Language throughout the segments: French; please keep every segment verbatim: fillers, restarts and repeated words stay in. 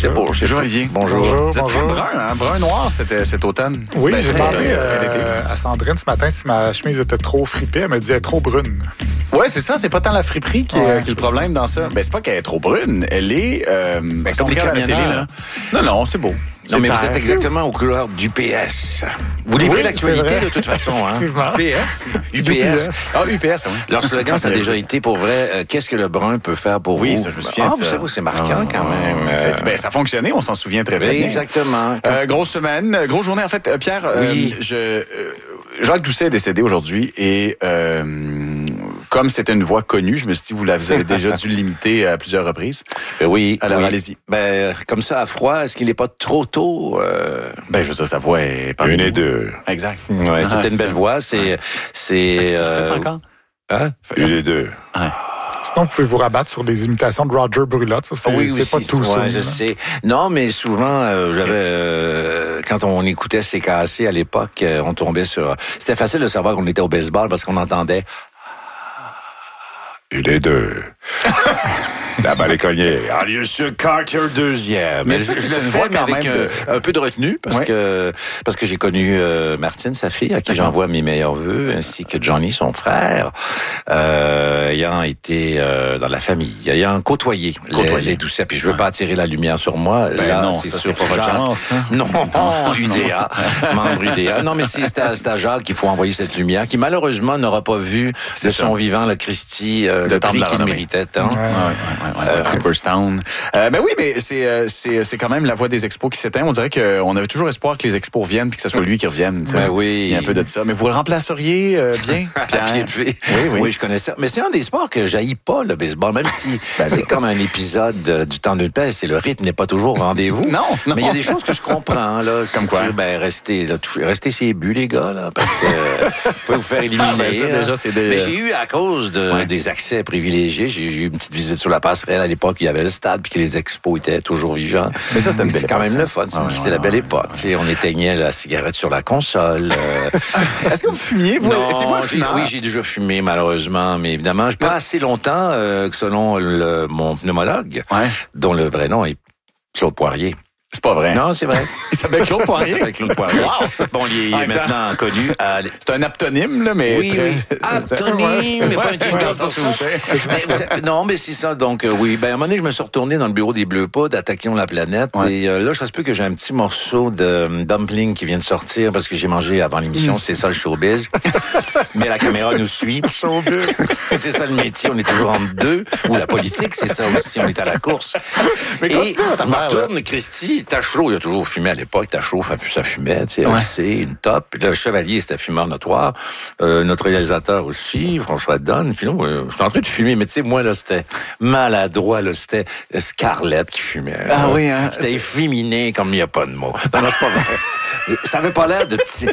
C'est beau. Bonjour, Olivier. Bonjour. Bonjour. Vous êtes Bonjour. très brun, hein? Brun-noir cet, cet automne. Oui, Ben, j'ai cet demandé automne, cette fin d'été. euh, à Sandrine ce matin si ma chemise était trop fripée. Elle me dit elle est trop brune. Ouais, c'est ça. C'est pas tant la friperie qui, est, Ouais, qui est le c'est problème dans ça. Ben, c'est pas qu'elle est trop brune. Elle est... Euh, ben, comme les camionneurs. Non, non, c'est beau. Non, C'est mais vous terre. êtes exactement aux couleurs d'U P S. Vous livrez Oui, l'actualité c'est vrai. de toute façon, hein? Effectivement. U P S. U P S. Ah, U P S, oui. Leur slogan, ça a déjà été pour vrai, euh, qu'est-ce que le brun peut faire pour Oui, vous? ça, je me souviens Ah, de ça. vous savez, c'est marquant Ah, quand même. Ça, a été- Euh, ben, ça a fonctionné, on s'en souvient très, très oui, bien. exactement. Euh, grosse semaine, euh, grosse journée. En fait, euh, Pierre, euh, Oui. je, euh, Jacques Doucet est décédé aujourd'hui et euh, comme c'était une voix connue, je me suis dit, vous, la- vous avez déjà dû le limiter à plusieurs reprises. Euh, oui. Alors, oui. allez-y. Ben, comme ça, à froid, est-ce qu'il n'est pas trop tôt? Euh... Ben, je veux dire, sa voix est pas Une et deux. Exact. Ouais, Ah, c'était une belle ça. voix. C'est, c'est. euh, Faites ça encore? Hein? Une et deux. Ouais. Sinon, vous pouvez vous rabattre sur des imitations de Roger Brulotte. Ça, c'est, Ah oui, c'est aussi, pas tout ça. ouais, je sais. Non, mais souvent, euh, j'avais euh, quand on écoutait C K A C à l'époque, euh, on tombait sur. C'était facile de savoir qu'on était au baseball parce qu'on entendait. Une et deux. La balle est cognée. Alius Carter deuxième. Mais Mais ça, je, c'est je le une fais voix mais quand avec même euh, de- un peu de retenue parce Ouais. que parce que j'ai connu euh, Martine, sa fille, à qui j'envoie mes meilleurs vœux, ainsi que Johnny, son frère, euh, ayant été euh, dans la famille, ayant côtoyé, Côtoyé. les, les Doucet. Puis je veux pas attirer la lumière sur moi. Ben Là, non, c'est ça, sur c'est pas votre Jacques. chance, hein. Non, U D A, membre U D A. Non, mais c'est c'est à, c'est à Jacques qu'il faut envoyer cette lumière, qui malheureusement n'aura pas vu C'est de ça. son vivant le Christie, euh, Le le temple de prix la qu'il renommée. méritait. Hein? Ouais. Ouais, ouais, ouais, ouais, Cooperstown. Euh, ben oui, mais c'est, euh, c'est, c'est quand même la voix des expos qui s'éteint. On dirait qu'on avait toujours espoir que les expos reviennent puis que ce soit lui qui revienne. tu sais. Ben oui. Il y a un peu de ça. Mais vous le remplaceriez euh, bien, À Pierre? pied de pied. Oui, oui. je connais ça. Mais c'est un des sports que j'haïs pas, le baseball, même si Ben, c'est comme un épisode euh, du temps d'une paix, c'est le rythme n'est pas toujours au rendez-vous. Non, non. Mais il y a des choses que je comprends, là. Comme quoi? C'est- Ben, restez, là, touchez- restez ses buts, les gars, là, parce que euh, vous pouvez vous faire éliminer. Ah, ben ça, hein. déjà, c'est des- Mais j'ai eu, à cause de, Ouais. des accès privilégiés, j'ai j'ai eu une petite visite sur la passerelle à l'époque, il y avait le stade, puis que les expos étaient toujours vivants. Mais ça, c'était une C'est belle quand époque, même ça. le fun. Ah, ouais, C'était ouais, la belle ouais, époque. Tu sais, on éteignait la cigarette sur la console. euh, Est-ce que vous fumiez? Vous, non, étiez-vous un j'ai- fumeur? oui, j'ai déjà fumé, malheureusement, mais évidemment, pas assez longtemps, euh, que selon le, mon pneumologue, Ouais. dont le vrai nom est Claude Poirier. C'est pas vrai. Non, c'est vrai. Il s'appelle Claude Il Poirier. s'appelle Claude Poirier. Wow. Bon, il En est même temps. maintenant connu à... C'est un aptonyme, là, mais. Oui, très- oui. Aptonyme, mais pas un jingle Ouais, pour ça, ça. tu sais. Mais vous savez- non, mais c'est ça. Donc, euh, oui. Ben, à un moment donné, je me suis retourné dans le bureau des Bleus Poudres, Attaquons la planète. Ouais. Et euh, là, je pense plus que j'ai un petit morceau de euh, dumpling qui vient de sortir parce que j'ai mangé avant l'émission. C'est ça, le showbiz. Mais la caméra nous suit. Showbiz. C'est ça le métier. On est toujours en deux. Ou la politique, c'est ça aussi. On est à la course. Mais Et continue votre je me affaire, là. retourne, Christy, Tachereau, il a toujours fumé à l'époque. Tachereau, ça fumait, tu sais, Ouais. c'est une top. Le Chevalier, c'était fumeur notoire. Euh, notre réalisateur aussi, François Donne. Puis nous, euh, j'étais en train de fumer, mais tu sais, moi, là, c'était maladroit, là, c'était Scarlett qui fumait. Ah là. oui, hein. C'était efféminé comme il n'y a pas de mots. Non, non, c'est pas vrai. Ça avait pas l'air de... petit-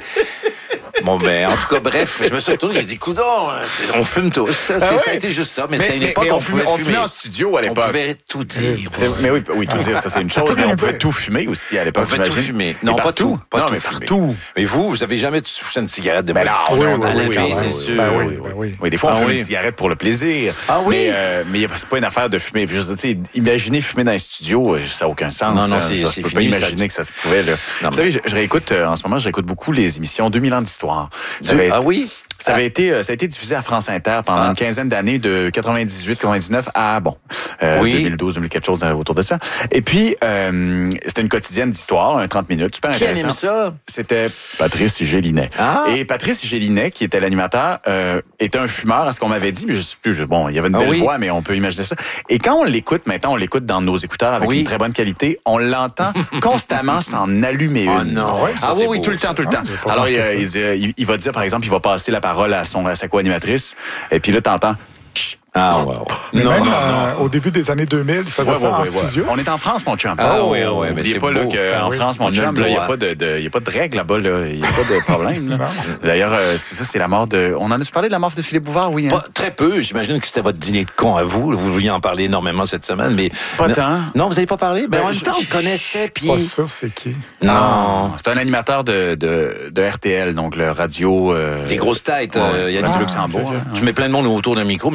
Bon, ben, en tout cas, bref, je me suis retourné, j'ai dit, coudonc, on fume tous. Ça, c'est- Ah ça a oui. été juste ça, mais, Mais, c'était une mais- époque mais où on, on fumait, pouvait on fumer. fumait en studio à On l'époque. pouvait tout dire. C'est- mais oui, oui, tout dire, ça c'est une chose, peut mais on rien pouvait dire. tout fumer aussi à l'époque. On pouvait tout j'imagine. fumer. Mais Non, pas partout. tout. Pas non, tout mais fumer. partout. Mais vous, vous avez jamais touché une cigarette de Ben votre non, vie? non, oui, non, oui, oui, ben oui, c'est oui, sûr. Ben oui, oui, ben oui. Oui, des fois, on Ah fume oui. une cigarette pour le plaisir. Ah oui? Mais, euh, mais y a- c'est pas une affaire de fumer. Puis, je veux dire, tu sais, imaginez fumer dans un studio, euh, ça n'a aucun sens. Non, non, là. c'est- Je c'est peux pas fini, imaginer ça. que ça se pouvait. Là. Non, Vous savez, je, je réécoute, euh, en ce moment, je réécoute beaucoup les émissions deux mille ans d'histoire. Ça Deux- avait Ah été- oui? Ça avait été, euh, ça a été diffusé à France Inter pendant Ah. une quinzaine d'années, de quatre-vingt-dix-huit quatre-vingt-dix-neuf à, bon, euh, Oui. deux mille douze deux mille quelque chose euh, autour de ça. Et puis, euh, c'était une quotidienne d'histoire, un trente minutes, super Qui intéressant. anime ça? C'était Patrice Gélinet. Ah. Et Patrice Gélinet, qui était l'animateur, euh, était un fumeur, à ce qu'on m'avait dit, mais je sais plus, je- bon, il y avait une Ah belle oui. voix, mais on peut imaginer ça. Et quand on l'écoute, maintenant, on l'écoute dans nos écouteurs avec Oui. une très bonne qualité, on l'entend constamment s'en allumer Oh une. non. Ah, Ça, oui, c'est oui, beau, tout le temps, tout le ça. temps. Ah, j'ai pas Alors, il, remarqué il, dit- il- il va dire, par exemple, il va passer la parole à, son, à sa co-animatrice, et puis là, t'entends... Ah, wow. Mais Non, même non, euh, non. au début des années deux mille, il faisait Ouais, ça ouais, en ouais, ouais. studio. On est en France, mon chum. Ah oui, ah oui, mais N'oubliez c'est pas là, beau. qu'en Ah oui. France, mon On a chum, le il n'y a droit. pas de, de, y a pas de règles là-bas. Il n'y a pas de problème. Là. Non. D'ailleurs, euh, c'est ça, c'est la mort de... On en a parlé de la mort de Philippe Bouvard, oui. Hein? Pas, très peu. J'imagine que c'était votre dîner de con à vous. Vous vouliez en parler énormément cette semaine, mais... Pas non, tant. Non, vous n'avez pas parlé? Ben, Ben, en même je- temps, on le connaissait, puis... Pas sûr c'est qui. Non. C'est un animateur de, de, de R T L, donc le radio... Euh, Les grosses têtes. ouais, euh, il y a Radio du Ah, Luxembourg. ok, ok. hein. Tu mets plein de monde autour d'un micro, mais il y avait le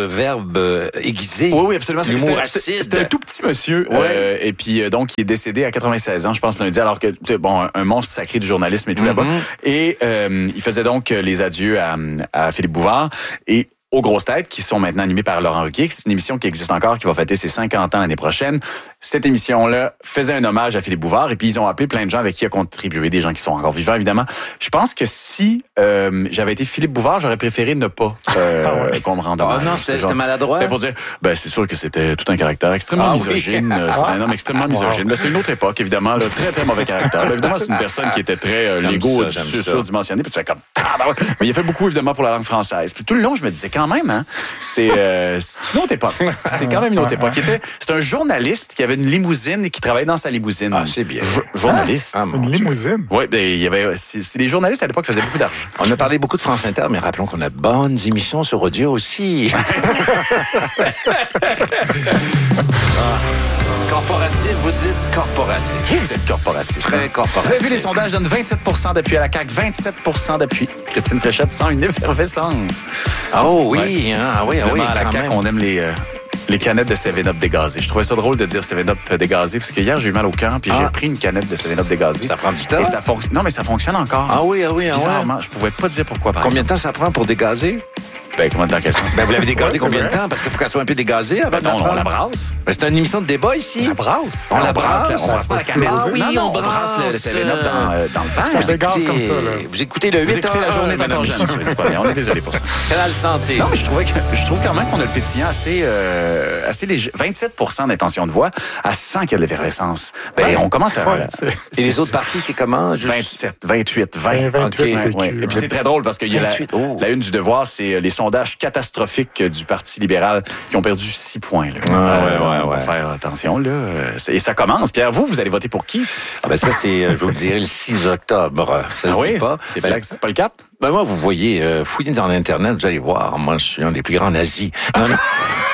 verbe euh, aiguisé. Oui, oui, absolument. L'humour C'était, acide. c'était un tout petit monsieur. Ouais. Euh, et puis, euh, donc, il est décédé à quatre-vingt-seize ans, je pense, lundi, alors que, c'est bon, un, un monstre sacré du journalisme et tout Mm-hmm. là-bas. Et euh, il faisait donc les adieux à, à Philippe Bouvard. Et aux grosses têtes, qui sont maintenant animées par Laurent Ruquier. C'est une émission qui existe encore, qui va fêter ses cinquante ans l'année prochaine. Cette émission-là faisait un hommage à Philippe Bouvard et puis ils ont appelé plein de gens avec qui il a contribué, des gens qui sont encore vivants, évidemment. Je pense que si euh, j'avais été Philippe Bouvard, j'aurais préféré ne pas euh, Ah ouais. qu'on me rende hommage. Ah non, c'était, c'était maladroit. C'était pour dire, ben, c'est sûr que c'était tout un caractère extrêmement Ah misogyne. oui. C'était un homme extrêmement Ah, misogyne. wow. Ben, c'était une autre époque, évidemment. Là, très, très mauvais caractère. Là, évidemment, c'est une personne qui était très euh, J'aime légo, ça, j'aime sur- ça. surdimensionné. Puis tu fais comme, ah, ben ouais. Mais il a fait beaucoup, évidemment, pour la langue française. Puis tout le long, je me disais quand même, hein, c'est, euh, c'est une autre époque. C'est quand même une autre époque. Il était, c'est un journaliste qui avait une limousine et qui travaillait dans sa limousine. Ah, c'est bien. Jo- journaliste. Ah, mon Une Dieu. limousine. Oui, ben, il y avait, c'est, c'est- les journalistes à l'époque faisaient beaucoup d'argent. On a parlé beaucoup de France Inter, mais rappelons qu'on a de bonnes émissions sur audio aussi. Ah. Corporatif, vous dites corporatif. Vous êtes corporatif. Très Vous avez corporatif. vu, les sondages donnent vingt-sept pour cent d'appui à la C A Q, vingt-sept pour cent d'appui. Christine Fréchette sent une effervescence. Oh oui, Ouais. hein, ah oui, ah oui, Évidemment, à la quand C A Q, même. on aime les, euh, les canettes de seven up dégazées. Je trouvais ça drôle de dire seven up dégazé, parce que hier, j'ai eu mal au cœur, puis Ah. j'ai pris une canette de seven up dégazée. Ça prend du temps? Et ça fonctionne. Non, mais ça fonctionne encore. Ah oui, ah oui, ah ouais. Bizarrement, je pouvais pas dire pourquoi. Par Combien de temps ça prend pour dégazer? Ben, comment dans quel sens? Ben, vous l'avez dégazé Ouais, c'est combien de vrai. temps? Parce qu'il faut qu'elle soit un peu dégazée avant Ben de non, la on prendre. la brasse. Ben, c'est une émission de débat ici. La brasse. On la brasse, là, on brasse pas la canette. Ah oui, Non, non, on on brasse le, le brasse, seven up dans, euh, dans le verre. Ça dégaze comme ça, là. Vous écoutez le Vous huit écoutez la journée madame encore jeune. Michel. C'est pas bien, on est désolé pour ça. Canal Santé. Non, mais je trouvais que je trouve quand même qu'on a le pétillant assez euh, assez léger. vingt-sept pour cent d'intention de voix, à cent qu'il y a de l'effervescence. Ben Ouais. on commence à Ouais, c'est- Et les autres parties, c'est comment? Juste... vingt-sept, vingt-huit, vingt. vingt-huit Ok, P Q, Ouais, ouais. Et puis c'est ouais. très drôle parce qu'il y a la, vingt-huit, oh. la une du Devoir, c'est euh, les sondages catastrophiques du Parti libéral qui ont perdu six points. Là. Ouais, ouais, ouais, on va ouais. faire attention là. Euh, c'est- Et ça commence. Pierre, vous, vous allez voter pour qui? Ah ben ça, c'est, euh, je vous le dirai, le six octobre. Ça se Ah oui, dit pas. c'est Ben, pas, c'est pas le quatre? ben moi, vous voyez, euh, fouillez dans l'Internet, vous allez voir. Moi, je suis un des plus grands nazis. Non, non.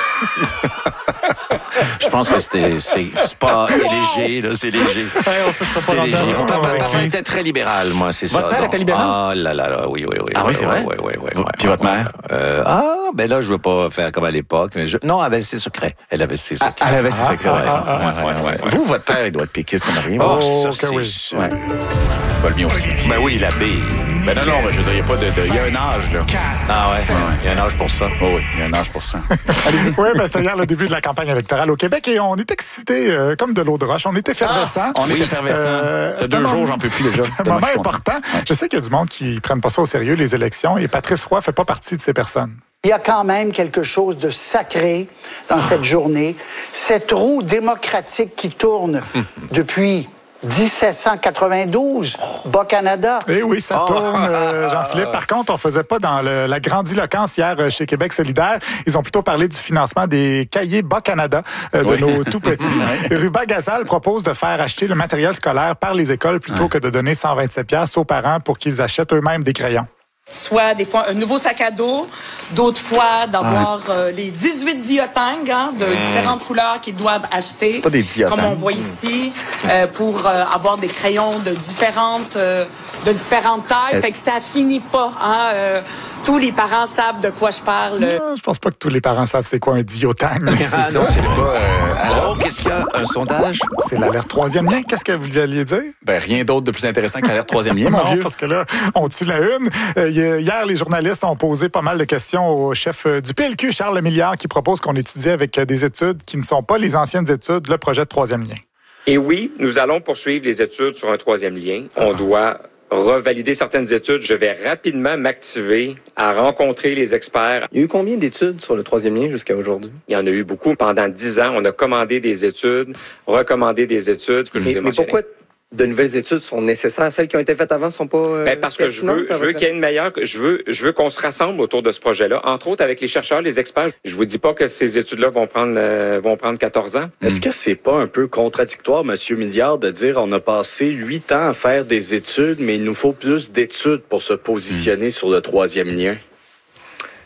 Je pense que c'était, c'est, c'est pas, c'est léger, là, c'est léger. Ouais, on se serait pas C'est rendu léger. à Mon ça papa, avec papa lui. était très libéral, moi, c'est ça. Votre père donc. était libéral? Ah là là là, oui, oui, oui. Ah oui, c'est vrai? Oui, oui, oui. Vous- puis votre mère? Euh, ah, ben là, je veux pas faire comme à l'époque. Mais je... Non, elle avait ses secrets. Elle avait ses secrets. Elle avait ses secrets. ah, ouais. ah, ah, Ouais, ouais, ouais. Vous, votre père, il doit être péquiste comme rien. Oh, Oh, ça, que c'est oui. sûr. Ouais. Pas le mien aussi. Ben oui, l'abbé. Ben non, non, mais je veux dire, il y a pas de, de- il y a un âge, là. Ah ouais, il y a un âge pour ça. Oh oui, il y a un âge pour ça. Oui, ben, c'était hier le début de la campagne électorale au Québec et on est excités euh, comme de l'eau de roche. On est effervescents. On est effervescent. Euh, Ça fait c'est un deux jours, moment- j'en peux plus déjà. C'est un Tellement moment je suis content. important. Je sais qu'il y a du monde qui ne prennent pas ça au sérieux, les élections, et Patrice Roy fait pas partie de ces personnes. Il y a quand même quelque chose de sacré dans cette journée. Cette roue démocratique qui tourne depuis dix-sept cent quatre-vingt-douze, Bas-Canada. Eh oui, ça Oh. tourne, euh, Jean-Philippe. Par contre, on faisait pas dans le- la grandiloquence hier euh, chez Québec solidaire. Ils ont plutôt parlé du financement des cahiers Bas-Canada euh, de Oui. nos tout-petits. Ruba Gazal propose de faire acheter le matériel scolaire par les écoles plutôt que de donner cent vingt-sept piastres aux parents pour qu'ils achètent eux-mêmes des crayons. Soit des fois un nouveau sac à dos, d'autres fois d'avoir euh, les dix-huit diotang hein, de différentes couleurs qu'ils doivent acheter. Pas des diotang. Comme on voit ici, euh, pour euh, avoir des crayons de différentes euh, de différentes tailles. Fait que ça finit pas. Hein, euh, tous les parents savent de quoi je parle. Ah, je pense pas que tous les parents savent c'est quoi un diotang. Ah non, c'est pas... euh, alors, qu'est-ce qu'il y a? Un sondage? C'est l'alerte troisième lien. Qu'est-ce que vous alliez dire? Ben, rien d'autre de plus intéressant que l'alerte troisième lien, mon Non, vieux. parce que là, on tue la une. Euh, hier, les journalistes ont posé pas mal de questions au chef euh, du P L Q, Charles Lemilliard, qui propose qu'on étudie avec euh, des études qui ne sont pas les anciennes études, le projet de troisième lien. Et oui, nous allons poursuivre les études sur un troisième lien. On doit revalider certaines études. Je vais rapidement m'activer à rencontrer les experts. Il y a eu combien d'études sur le troisième lien jusqu'à aujourd'hui? Il y en a eu beaucoup. Pendant dix ans, on a commandé des études, recommandé des études. Que je vous ai Mais, mais mentionné. pourquoi de nouvelles études sont nécessaires? Celles qui ont été faites avant ne sont pas euh, Ben parce que je veux, je veux qu'il y ait une meilleure, je veux, je veux qu'on se rassemble autour de ce projet-là, entre autres avec les chercheurs, les experts. Je vous dis pas que ces études-là vont prendre, euh, vont prendre quatorze ans. Est-ce que c'est pas un peu contradictoire, Monsieur Milliard, de dire on a passé huit ans à faire des études, mais il nous faut plus d'études pour se positionner sur le troisième lien? Non.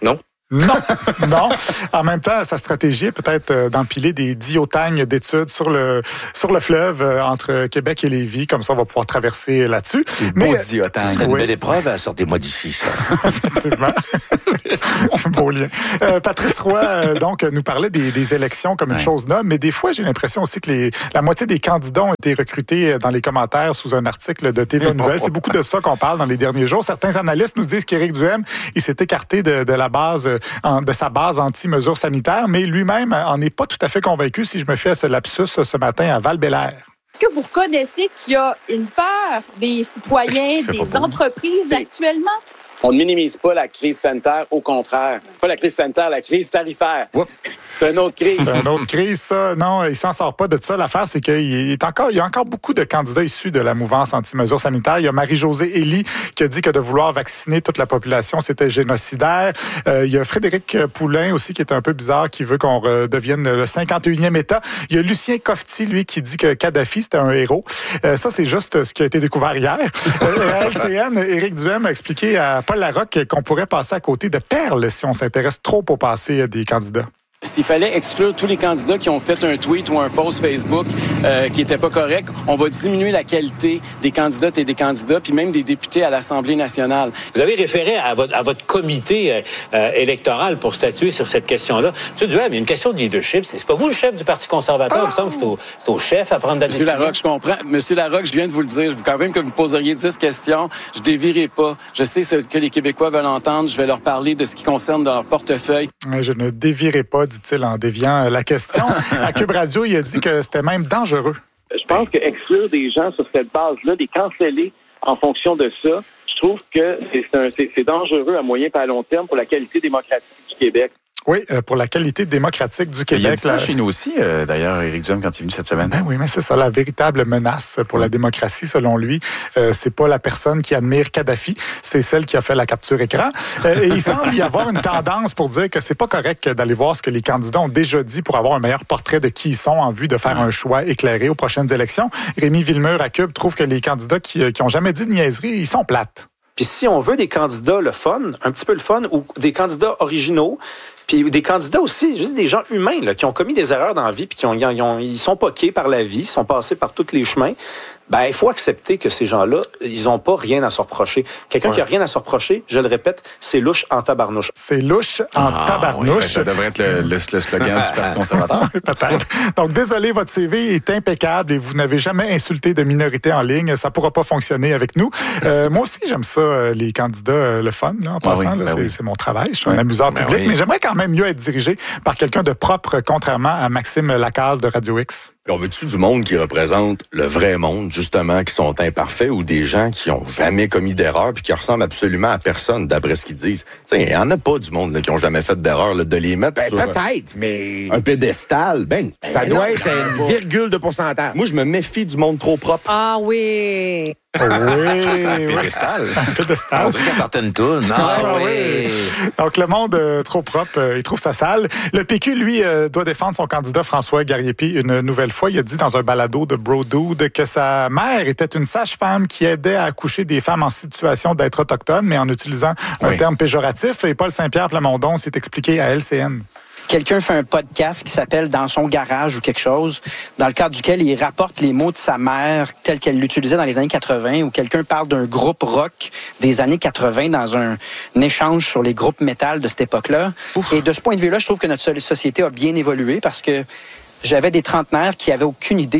Non, non. En même temps, sa stratégie est peut-être euh, d'empiler des diotagnes d'études sur le sur le fleuve euh, entre Québec et Lévis. Comme ça, on va pouvoir traverser là-dessus. C'est Mais beau diotagnes. Ce serait une oui. belle épreuve. Sortez-moi d'ici, ça. Effectivement. Beau lien. Euh, Patrice Roy, euh, donc, nous parlait des, des élections comme une ouais. chose noble, mais des fois, j'ai l'impression aussi que les, la moitié des candidats ont été recrutés dans les commentaires sous un article de T V A Nouvelles. C'est beaucoup de ça qu'on parle dans les derniers jours. Certains analystes nous disent qu'Éric Duhaime, il s'est écarté de, de la base, en, de sa base anti-mesures sanitaires, mais lui-même en est pas tout à fait convaincu, si je me fie à ce lapsus ce matin à Val-Bélair. Est-ce que vous reconnaissez qu'il y a une peur des citoyens, des entreprises actuellement? On ne minimise pas la crise sanitaire, au contraire. Pas la crise sanitaire, la crise tarifaire. Oups. C'est une autre crise. C'est une autre crise, ça. Non, il s'en sort pas de ça. L'affaire, c'est qu'il est encore, il y a encore beaucoup de candidats issus de la mouvance anti-mesures sanitaires. Il y a Marie-Josée Elie qui a dit que de vouloir vacciner toute la population, c'était génocidaire. Euh, il y a Frédéric Poulain aussi, qui est un peu bizarre, qui veut qu'on devienne le cinquante et unième État. Il y a Lucien Cofti, lui, qui dit que Kadhafi, c'était un héros. Euh, ça, c'est juste ce qui a été découvert hier. Euh, à L C N, Éric Duhaime a expliqué à Paul Larocque qu'on pourrait passer à côté de perles si on s'intéresse trop au passé des candidats. S'il fallait exclure tous les candidats qui ont fait un tweet ou un post Facebook euh, qui n'était pas correct, on va diminuer la qualité des candidates et des candidats, puis même des députés à l'Assemblée nationale. Vous avez référé à votre, à votre comité euh, électoral pour statuer sur cette question-là. M. Duhaime, il y a une question de leadership. C'est, c'est pas vous le chef du Parti conservateur. Oh! Il me semble que c'est au, c'est au chef à prendre la décision. Monsieur Larocque, je comprends. Monsieur Larocque, je viens de vous le dire. Quand même que vous poseriez dix questions, je dévierai pas. Je sais ce que les Québécois veulent entendre. Je vais leur parler de ce qui concerne dans leur portefeuille. Je ne dévierai pas, dit-il en déviant la question. À Cube Radio, il a dit que c'était même dangereux. Je pense que exclure des gens sur cette base-là, les canceller en fonction de ça, je trouve que c'est, un, c'est, c'est dangereux à moyen et à long terme pour la qualité démocratique du Québec. Oui, euh, pour la qualité démocratique du Québec. Il y a dit ça la... chez nous aussi, euh, d'ailleurs, Éric Duhaime, quand il est venu cette semaine. Ben oui, mais c'est ça, la véritable menace pour la démocratie, selon lui. Euh, c'est pas la personne qui admire Kadhafi, c'est celle qui a fait la capture écran. Euh, et il semble y avoir une tendance pour dire que c'est pas correct d'aller voir ce que les candidats ont déjà dit pour avoir un meilleur portrait de qui ils sont en vue de faire un choix éclairé aux prochaines élections. Rémi Villemur à Cube trouve que les candidats qui, qui ont jamais dit de niaiserie, ils sont plates. Puis si on veut des candidats le fun, un petit peu le fun, ou des candidats originaux, puis des candidats aussi, juste des gens humains là, qui ont commis des erreurs dans la vie, puis qui ont, ils, ont, ils sont poqués par la vie, ils sont passés par tous les chemins. Ben, il faut accepter que ces gens-là, ils n'ont pas rien à se reprocher. Quelqu'un ouais. qui a rien à se reprocher, je le répète, c'est louche en tabarnouche. C'est louche en ah, tabarnouche. Oui, ben, ça devrait être le, le, le slogan du Parti conservateur. Peut-être. Donc, désolé, votre C V est impeccable et vous n'avez jamais insulté de minorité en ligne. Ça ne pourra pas fonctionner avec nous. Euh, moi aussi, j'aime ça, les candidats, euh, le fun, là, en passant. Ah oui, là, ben c'est, oui. c'est mon travail. Je suis oui. un amuseur ben public, oui. mais j'aimerais quand même mieux être dirigé par quelqu'un de propre, contrairement à Maxime Lacaze de Radio X. On veut-tu du monde qui représente le vrai monde, justement, qui sont imparfaits, ou des gens qui ont jamais commis d'erreur puis qui ressemblent absolument à personne, d'après ce qu'ils disent? Il n'y en a pas du monde là, qui ont jamais fait d'erreur, là, de les mettre ben, sur peut-être, un, mais... un pédestal. Ben, ça ben, doit non, être une virgule de pourcentage. Moi, je me méfie du monde trop propre. Ah oui... Oui, c'est un pédestal. Un pédestal. On dirait qu'elle partait une toune. Ah, ah oui. oui. Donc, le monde euh, trop propre, euh, il trouve ça sale. Le P Q, lui, euh, doit défendre son candidat François Garriépi une nouvelle fois. Il a dit dans un balado de Bro Dude que sa mère était une sage-femme qui aidait à accoucher des femmes en situation d'être autochtones, mais en utilisant un oui. terme péjoratif. Et Paul Saint-Pierre Plamondon s'est expliqué à L C N. Quelqu'un fait un podcast qui s'appelle « Dans son garage » ou quelque chose, dans le cadre duquel il rapporte les mots de sa mère tels qu'elle l'utilisait dans les années quatre-vingt, ou quelqu'un parle d'un groupe rock des années quatre-vingt dans un, un échange sur les groupes métal de cette époque-là. Ouf. Et de ce point de vue-là, je trouve que notre société a bien évolué parce que j'avais des trentenaires qui avaient aucune idée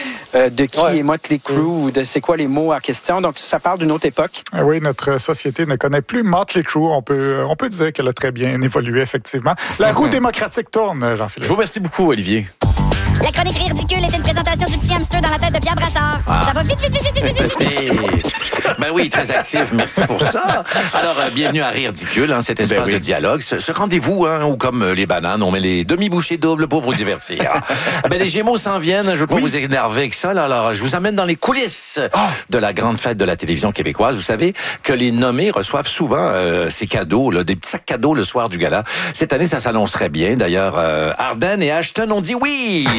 de qui ouais. est Motley Crue ou de c'est quoi les mots en question. Donc, ça parle d'une autre époque. Oui, notre société ne connaît plus Motley Crue. On peut, on peut dire qu'elle a très bien évolué, effectivement. La roue démocratique tourne, Jean-Philippe. Je vous remercie beaucoup, Olivier. La chronique ridicule est une présentation du petit hamster dans la tête de Pierre Brassard. Ah. Ça va vite, vite, vite, vite, vite, vite. Ben oui, très actif. Merci pour ça. Alors, euh, bienvenue à Ridicule, hein, cet espace ben oui. de dialogue. Ce, ce rendez-vous, hein, où comme euh, les bananes, on met les demi-bouchées doubles pour vous divertir. Ben, les Gémeaux s'en viennent. Je ne veux pas oui. vous énerver avec ça. Là. Alors, je vous amène dans les coulisses oh. de la grande fête de la télévision québécoise. Vous savez que les nommés reçoivent souvent euh, ces cadeaux, là, des petits sacs cadeaux le soir du gala. Cette année, ça s'annonce très bien. D'ailleurs, euh, Arden et Ashton ont dit oui.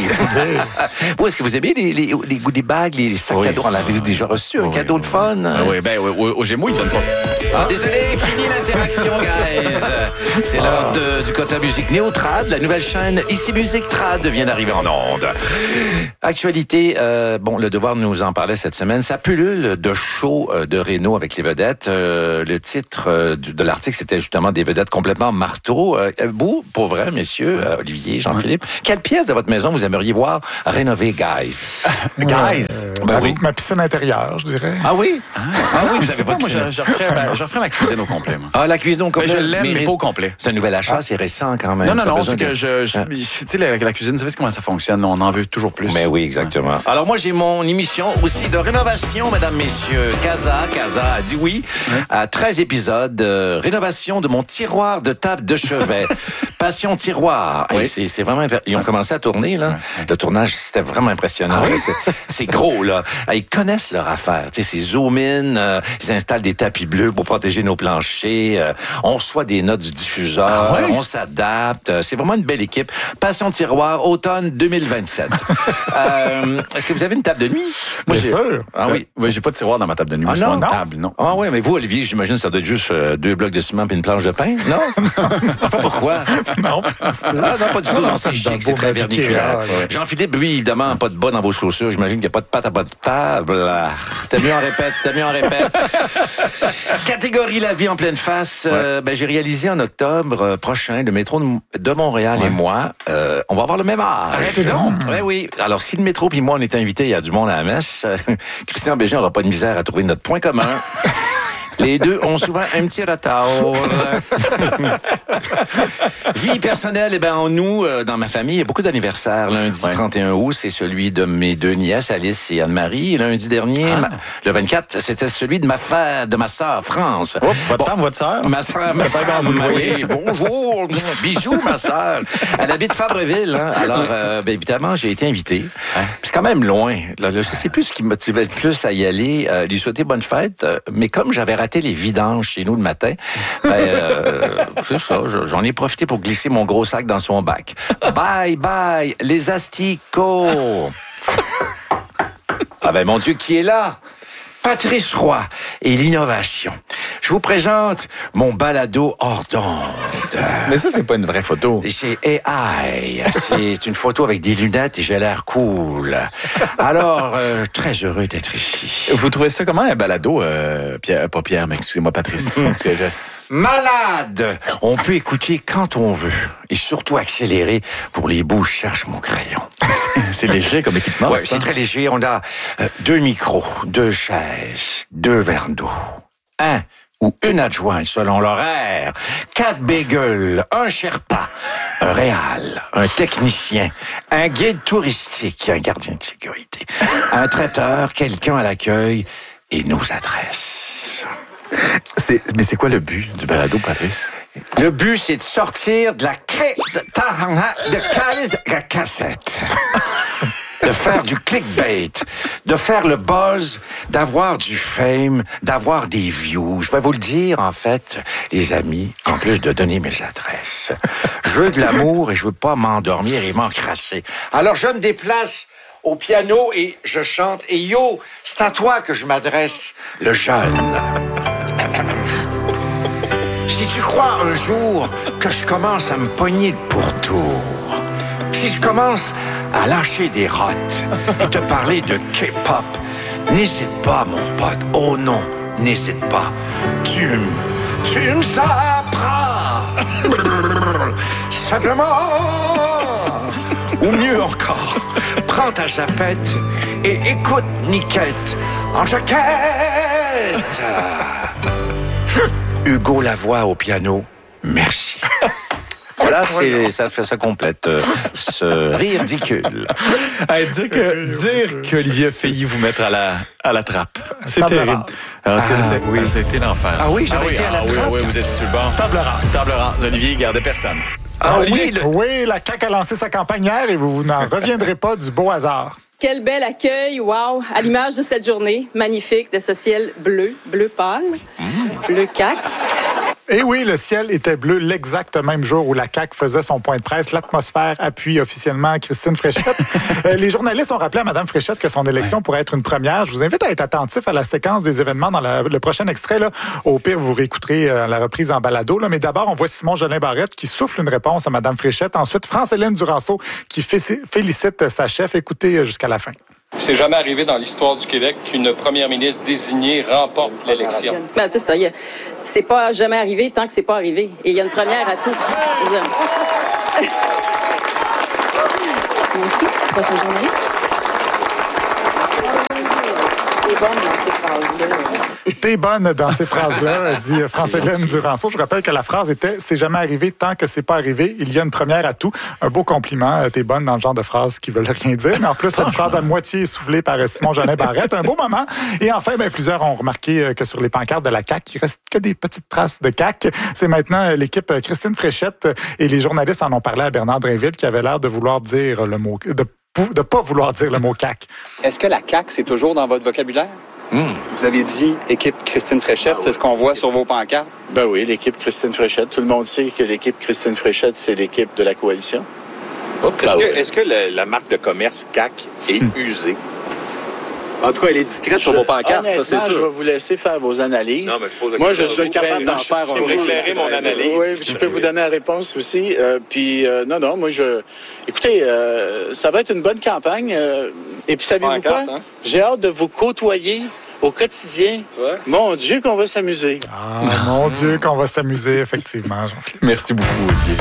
Vous, est-ce que vous aimez les, les, les goodie bags, les sacs oui. cadeaux? On l'avez déjà reçu, un oui, cadeau oui, de fun? Oui, oui ben oui, au, au Gémeaux, ils donnent pas. Ah, désolé, fini l'interaction, guys. C'est l'heure de, du quota musique Néo-Trad. La nouvelle chaîne Ici Musique Trad vient d'arriver en onde. Actualité, euh, bon, le Devoir nous en parlait cette semaine. Ça pullule de show euh, de Renault avec les vedettes. Euh, le titre euh, de l'article, c'était justement des vedettes complètement marteau. Euh, vous, pour vrai, messieurs, euh, Olivier, Jean-Philippe, ouais. quelle pièce de votre maison vous aimeriez voir rénover, guys? Ouais, guys? Euh, ben avec oui. ma piscine intérieure, je dirais. Ah oui? Ah, ah oui, vous avez pas de moi, je, je, referais, ben, je referais ma cuisine au complet. Moi. Ah, la cuisine au complet? Ben, je l'aime, mais, mais pas au complet. C'est un nouvel achat, ah. c'est récent quand même. Non, non, non, c'est de... que je... je tu sais, la, la cuisine, vous savez comment ça fonctionne? On en veut toujours plus. Mais oui, exactement. Ouais. Alors moi, j'ai mon émission aussi de rénovation, mesdames, messieurs. Casa, Casa a dit oui ouais. à treize épisodes. Euh, rénovation de mon tiroir de table de chevet. Passion tiroir. Oui. C'est, c'est vraiment... Ils ont commencé à tourner, là. Ouais. Le tournage, c'était vraiment impressionnant. Ah oui? c'est, c'est gros, là. Ils connaissent leur affaire. Tu sais, c'est zoom-in. Euh, ils installent des tapis bleus pour protéger nos planchers. Euh, on reçoit des notes du diffuseur. Ah ouais? On s'adapte. C'est vraiment une belle équipe. Passion tiroir, automne deux mille vingt-sept. euh, est-ce que vous avez une table de nuit? Moi, Bien j'ai... sûr. Ah oui? Oui, j'ai pas de tiroir dans ma table de nuit. Ah, Moi, non? Une non? table, non. Ah oui, mais vous, Olivier, j'imagine que ça doit être juste euh, deux blocs de ciment et une planche de pain. Non? Pas pourquoi? Non, pas du tout. Ah, non, pas du tout. Non, c'est chic, c'est très verniculaire. Ouais. Jean-Philippe, oui, évidemment, pas de bas dans vos chaussures. J'imagine qu'il n'y a pas de pâte à pas de table. C'était mieux en répète, c'était mieux en répète. Catégorie La vie en pleine face. Ouais. Euh, ben, j'ai réalisé en octobre euh, prochain, le métro de Montréal ouais. et moi, euh, on va avoir le même âge. Arrêtez donc! Ouais, oui. Alors, si le métro puis moi, on est invités, il y a du monde à la messe, euh, Christian Bégin n'aura pas de misère à trouver notre point commun. Les deux ont souvent un petit retard. Vie personnelle, eh ben, en nous, euh, dans ma famille, il y a beaucoup d'anniversaires. Lundi ouais. trente et un août, c'est celui de mes deux nièces, Alice et Anne-Marie. Et lundi dernier, ah. ma, le vingt-quatre, c'était celui de ma fa, de ma sœur, France. Oh, votre bon, femme, votre sœur? Ma sœur, ma femme, vous le voyez. Bonjour, bisous, ma sœur. Elle habite Fabreville, hein. Alors, euh, ben, évidemment, j'ai été invité. Hein? C'est quand même loin. Là, là, je sais plus ce qui me motivait le plus à y aller, euh, lui souhaiter bonne fête. Euh, mais comme j'avais raté les vidanges chez nous le matin, ben, euh, c'est ça, j'en ai profité pour glisser mon gros sac dans son bac. Bye, bye, les asticots! Ah ben, mon Dieu, qui est là? Patrice Roy et l'innovation. Je vous présente mon balado hors d'onde. Mais ça, c'est pas une vraie photo. C'est A I. C'est une photo avec des lunettes et j'ai l'air cool. Alors, euh, très heureux d'être ici. Vous trouvez ça comment, un balado? Euh, Pierre, pas Pierre, mais excusez-moi, Patrice. Malade! On peut écouter quand on veut. Et surtout accélérer pour les bouts. Je cherche mon crayon. C'est léger comme équipement. Ouais, c'est, c'est très léger. On a euh, deux micros, deux chaises, deux verres d'eau. Un ou une adjointe selon l'horaire, quatre bagels, un Sherpa, un réal, un technicien, un guide touristique, un gardien de sécurité, un traiteur, quelqu'un à l'accueil et nos adresses. C'est, mais c'est quoi le but du balado, Patrice? Le but, c'est de sortir de la crête de cassette. De faire du clickbait, de faire le buzz, d'avoir du fame, d'avoir des views. Je vais vous le dire, en fait, les amis, en plus de donner mes adresses. Je veux de l'amour et je veux pas m'endormir et m'encrasser. Alors, je me déplace au piano et je chante. Et yo, c'est à toi que je m'adresse, le jeune. Si tu crois un jour que je commence à me pogner le pourtour, si je commence à lâcher des rottes et te parler de K-pop, n'hésite pas, mon pote. Oh non, n'hésite pas. Tu me... Tu me saperas. Simplement. Ou mieux encore, prends ta japette et écoute Niquette en jaquette. Hugo Lavoie au piano, merci. Voilà, c'est, ça fait ça complète euh, ce rire ridicule. Hey, dire que dire qu'Olivier a failli vous mettre à la à la trappe, c'est Table terrible. rase. Alors, c'est, Ah, c'est, oui, ça a été l'enfer. Ah oui, j'aurais ah, oui, été à la ah, oui, trappe. oui, vous êtes sur le banc. Table rase. Table rase. Olivier, gardez personne. Ah, Ah, oui, le- oui, la C A Q a lancé sa campagne hier et vous n'en reviendrez pas du beau hasard. Quel bel accueil, wow, à l'image de cette journée magnifique de ce ciel bleu, bleu pâle, bleu cac. Et oui, le ciel était bleu l'exact même jour où la C A Q faisait son point de presse. L'atmosphère appuie officiellement Christine Fréchette. euh, les journalistes ont rappelé à Mme Fréchette que son élection ouais. pourrait être une première. Je vous invite à être attentif à la séquence des événements dans la, le prochain extrait. Là. Au pire, vous réécouterez euh, la reprise en balado. Là. Mais d'abord, on voit Simon Jolin Barrette qui souffle une réponse à Mme Fréchette. Ensuite, France-Hélène Duranceau qui fé- félicite sa chef. Écoutez jusqu'à la fin. C'est jamais arrivé dans l'histoire du Québec qu'une première ministre désignée remporte l'élection. Ben, c'est ça. A, c'est pas jamais arrivé tant que c'est pas arrivé. Et il y a une première à tout. Merci. Prochain journaliste. C'est bon dans ces phrases-là. T'es bonne dans ces phrases-là, dit France-Hélène Duranceau. Je rappelle que la phrase était « C'est jamais arrivé tant que c'est pas arrivé. Il y a une première à tout. » Un beau compliment. T'es bonne dans le genre de phrases qui veulent rien dire. Mais en plus, cette phrase à moitié essoufflée par Simon Jolin Barrette. Un beau moment. Et enfin, ben, plusieurs ont remarqué que sur les pancartes de la C A Q, il reste que des petites traces de C A Q. C'est maintenant l'équipe Christine Fréchette et les journalistes en ont parlé à Bernard Drinville qui avait l'air de vouloir dire le mot... de de pas vouloir dire le mot C A Q. Est-ce que la C A Q, c'est toujours dans votre vocabulaire? Mmh. Vous avez dit équipe Christine Fréchette, ah, c'est oui. ce qu'on voit sur vos pancartes? Ben oui, l'équipe Christine Fréchette. Tout le monde sait que l'équipe Christine Fréchette, c'est l'équipe de la coalition. Oh, est-ce, ben que, oui. est-ce que la, la marque de commerce C A Q est mmh. usée? En tout cas, elle est discrète je, sur vos pancartes, ça, c'est sûr. Je vais vous laisser faire vos analyses. Non, mais je pose la Moi, question. je suis capable d'en faire un. Vous éclairez mon analyse. Oui, je peux vous donner la réponse aussi. Euh, puis, euh, non, non, moi, je... Écoutez, euh, ça va être une bonne campagne. Euh, et puis, savez-vous quoi? Hein? J'ai hâte de vous côtoyer au quotidien. Mon Dieu, qu'on va s'amuser. Ah, mon Dieu, qu'on va s'amuser, effectivement, Jean-Philippe. Merci beaucoup, Olivier.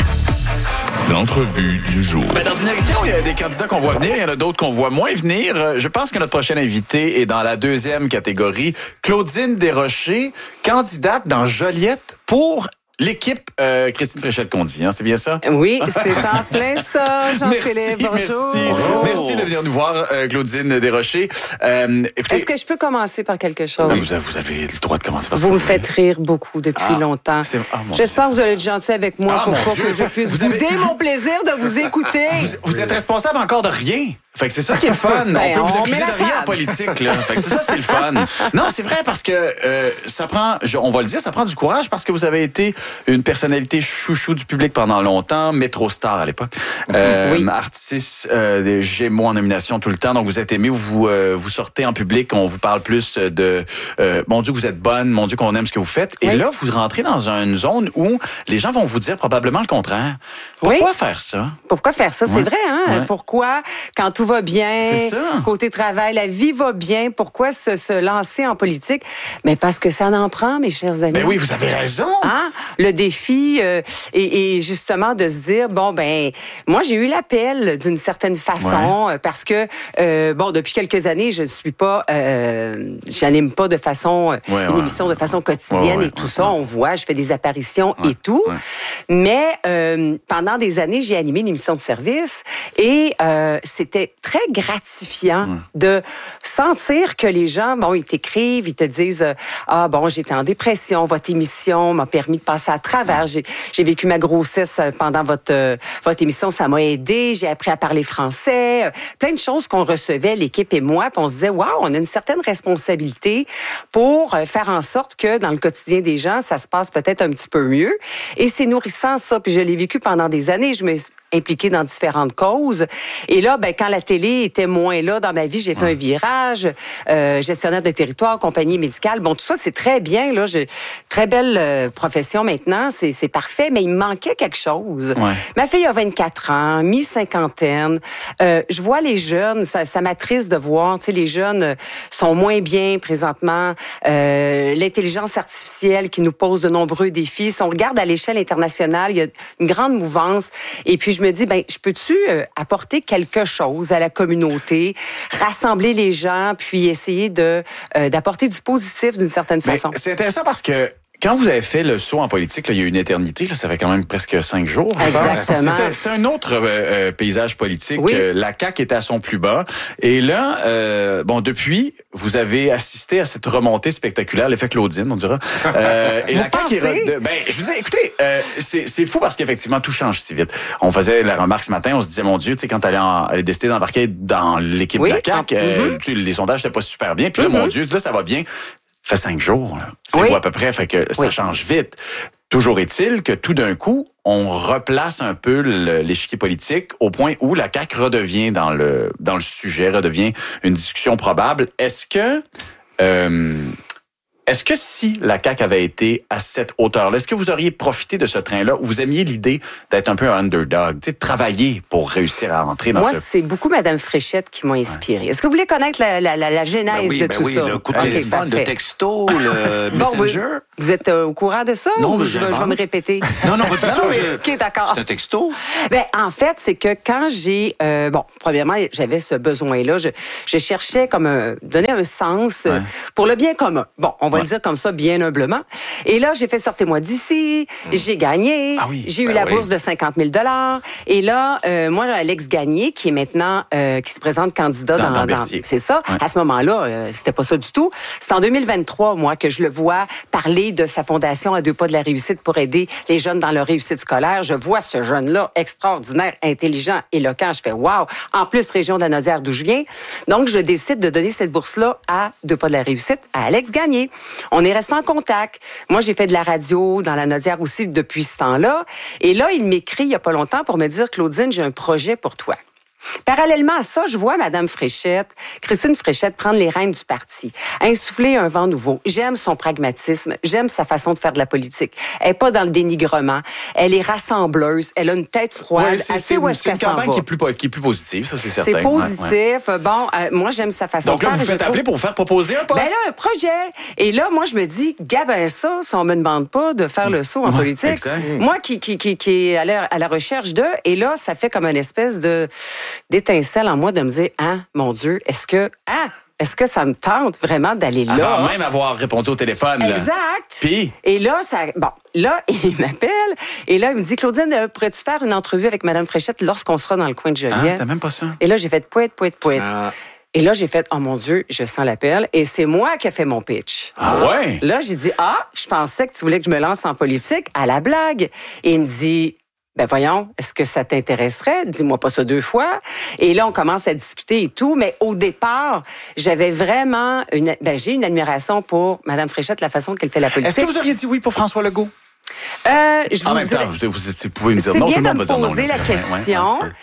L'entrevue du jour. Ben, dans une élection, il y a des candidats qu'on voit venir, il y en a d'autres qu'on voit moins venir. Je pense que notre prochaine invitée est dans la deuxième catégorie. Claudine Desrochers, candidate dans Joliette pour l'équipe euh, Christine Fréchette-Condy, hein, c'est bien ça? Oui, c'est en plein ça, Jean-Philippe. Bonjour. Merci, Bonjour. merci de venir nous voir, euh, Claudine Desrochers. Euh, écoutez, est-ce que je peux commencer par quelque chose? Oui. Vous, avez, vous avez le droit de commencer par ça. Vous me faites rire beaucoup depuis ah, longtemps. Ah, J'espère que vous allez être gentil avec moi ah, pour pas Dieu. que je puisse vous bouder avez... mon plaisir de vous écouter. Vous, vous êtes responsable encore de rien. Fait que c'est ça qui est le fun. Ben, on peut on vous accuser de rien en politique, là. Fait que c'est ça, c'est le fun. Non, c'est vrai parce que euh, ça prend, je, on va le dire, ça prend du courage parce que vous avez été une personnalité chouchou du public pendant longtemps, métro-star à l'époque, euh, oui. artiste euh, des Gémeaux en nomination tout le temps. Donc vous êtes aimé, vous euh, vous sortez en public, on vous parle plus de, euh, mon Dieu, vous êtes bonne, mon Dieu, qu'on aime ce que vous faites. Et oui. là, vous rentrez dans une zone où les gens vont vous dire probablement le contraire. Pourquoi oui. faire ça? Pourquoi faire ça? Ouais. C'est vrai, hein? Ouais. Pourquoi, quand tout va bien, côté travail, la vie va bien, pourquoi se, se lancer en politique? Mais parce que ça en prend, mes chers amis. Ben oui, vous avez raison. Hein? Le défi euh, et, et justement de se dire, bon, ben, moi, j'ai eu l'appel d'une certaine façon ouais. parce que, euh, bon, depuis quelques années, je ne suis pas, euh, j'anime pas de façon, ouais, une ouais. émission de façon quotidienne ouais, ouais, et tout ouais, ça. Ouais. On voit, je fais des apparitions ouais, et tout. Ouais. Mais euh, pendant des années, j'ai animé une émission de service et euh, c'était très gratifiant mmh. de sentir que les gens, bon, ils t'écrivent, ils te disent euh, ah bon, j'étais en dépression, votre émission m'a permis de passer à travers, j'ai, j'ai vécu ma grossesse pendant votre euh, votre émission, ça m'a aidé, j'ai appris à parler français, euh, plein de choses qu'on recevait l'équipe et moi, puis on se disait waouh, on a une certaine responsabilité pour euh, faire en sorte que dans le quotidien des gens, ça se passe peut-être un petit peu mieux et c'est nourrissant ça, puis je l'ai vécu pendant des années, je me suis impliquée dans différentes causes et là ben quand la télé était moins là dans ma vie, j'ai fait ouais. un virage, euh, gestionnaire de territoire, compagnie médicale. Bon, tout ça, c'est très bien, là. J'ai très belle euh, profession maintenant, c'est, c'est parfait, mais il me manquait quelque chose. Ouais. Ma fille a vingt-quatre ans, mi-cinquantaine. Euh, je vois les jeunes, ça, ça m'attriste de voir, tu sais, les jeunes sont moins bien présentement. Euh, l'intelligence artificielle qui nous pose de nombreux défis. Si on regarde à l'échelle internationale, il y a une grande mouvance. Et puis, je me dis, ben, je peux-tu euh, apporter quelque chose à la communauté, rassembler les gens, puis essayer de euh, d'apporter du positif d'une certaine façon. Mais c'est intéressant parce que quand vous avez fait le saut en politique, là, il y a une éternité, là, ça fait quand même presque cinq jours. Exactement. C'était, c'était un autre euh, paysage politique. Oui. Euh, la C A Q était à son plus bas. Et là, euh, bon, depuis, vous avez assisté à cette remontée spectaculaire, l'effet Claudine, on dira. Euh, et vous la C A Q est re... Ben, je vous dis, écoutez, euh, c'est, c'est fou parce qu'effectivement, tout change si vite. On faisait la remarque ce matin, on se disait, mon Dieu, tu sais, quand elle a décidé d'embarquer dans l'équipe oui. de la C A Q, mm-hmm. euh, tu sais, les sondages n'étaient pas super bien. Puis là, mm-hmm. mon Dieu, là, ça va bien. fait cinq jours, là. Oui. Ou à peu près, fait que ça oui. change vite. Toujours est-il que tout d'un coup, on replace un peu le, l'échiquier politique au point où la C A Q redevient dans le dans le sujet, redevient une discussion probable. Est-ce que euh, Est-ce que si la C A Q avait été à cette hauteur-là, est-ce que vous auriez profité de ce train-là ou vous aimiez l'idée d'être un peu un underdog, tu sais, de travailler pour réussir à rentrer dans Moi, ce... Moi, c'est beaucoup Mme Fréchette qui m'a inspiré. Ouais. Est-ce que vous voulez connaître la, la, la, la genèse ben oui, de ben tout oui, ça? Le coup de okay, téléphone, parfait. Le texto, le bon, Messenger. Vous, vous êtes euh, au courant de ça? Non, ou mais je, je vais me répéter. Non, non, pas du tout. Je... OK, d'accord. C'est un texto? Ben, en fait, c'est que quand j'ai... Euh, bon, premièrement, j'avais ce besoin-là. Je, je cherchais comme un, donner un sens ouais. pour le bien commun. Bon, on va ouais. le dire comme ça, bien humblement. Et là, j'ai fait Sortez-moi d'ici, mmh. j'ai gagné, ah oui, j'ai ben eu la oui. bourse de cinquante mille dollars. Et là, euh, moi, Alex Gagné, qui est maintenant, euh, qui se présente candidat dans... dans, dans, dans c'est ça. Ouais. À ce moment-là, euh, c'était pas ça du tout. C'est en deux mille vingt-trois, moi, que je le vois parler de sa fondation à deux pas de la réussite pour aider les jeunes dans leur réussite scolaire. Je vois ce jeune-là extraordinaire, intelligent, éloquent. Je fais « wow ». En plus, région de la Naudière d'où je viens. Donc, je décide de donner cette bourse-là à deux pas de la réussite, à Alex Gagné. On est resté en contact. Moi, j'ai fait de la radio dans la Naudière aussi depuis ce temps-là. Et là, il m'écrit il n'y a pas longtemps pour me dire « Claudine, j'ai un projet pour toi ». Parallèlement à ça, je vois Mme Fréchette, Christine Fréchette, prendre les rênes du parti, insuffler un vent nouveau. J'aime son pragmatisme, j'aime sa façon de faire de la politique. Elle n'est pas dans le dénigrement, elle est rassembleuse, elle a une tête froide. Ouais, c'est, c'est, c'est, c'est une campagne qui est, plus, qui est plus positive, ça c'est certain. C'est positif. Ouais, ouais. Bon, euh, moi j'aime sa façon Donc de là, faire. Donc là, vous faites appeler trouve... pour vous faire proposer un poste? Ben là, un projet. Et là, moi, je me dis, gabin ça, si on me demande pas de faire le saut en ouais, politique. Exact. Moi qui, qui, qui, qui est à la, à la recherche de, et là, ça fait comme une espèce de d'étincelle en moi de me dire, ah, mon Dieu, est-ce que, ah, est-ce que ça me tente vraiment d'aller là? Avant même avoir répondu au téléphone. Là. Exact. Puis? Et là, ça, bon, là, il m'appelle et là, il me dit, Claudine, pourrais-tu faire une entrevue avec Mme Fréchette lorsqu'on sera dans le coin de Joliette? Ah, c'était même pas ça. Et là, j'ai fait poète, poète, poète. Ah. Et là, j'ai fait, oh mon Dieu, je sens l'appel. Et c'est moi qui ai fait mon pitch. Ah ouais? Là, j'ai dit, ah, je pensais que tu voulais que je me lance en politique à la blague. Et il me dit, ben voyons, est-ce que ça t'intéresserait? Dis-moi pas ça deux fois. Et là, on commence à discuter et tout. Mais au départ, j'avais vraiment une, ben j'ai une admiration pour Mme Fréchette, la façon qu'elle fait la politique. Est-ce que vous auriez dit oui pour François Legault? Euh, je en vous même dirais, temps, vous, vous, vous pouvez me dire c'est non, bien tout le monde de va dire non. me poser la question. Ouais, ouais.